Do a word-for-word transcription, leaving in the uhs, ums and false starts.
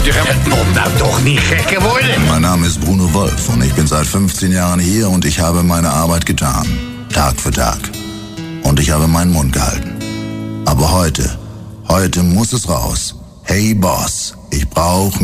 Na doch nicht gek geworden. Mein Name ist Bruno Wolf und ich bin seit fünfzehn Jahren hier und ich habe meine Arbeit getan. Tag für Tag. Und ich habe meinen Mund gehalten. Aber heute, heute muss es raus. Hey Boss, ich brauche